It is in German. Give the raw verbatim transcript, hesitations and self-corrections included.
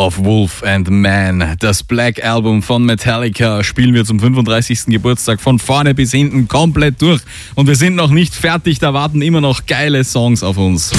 of Wolf and Man. Das Black Album von Metallica spielen wir zum fünfunddreißigsten Geburtstag von vorne bis hinten komplett durch. Und wir sind noch nicht fertig, da warten immer noch geile Songs auf uns.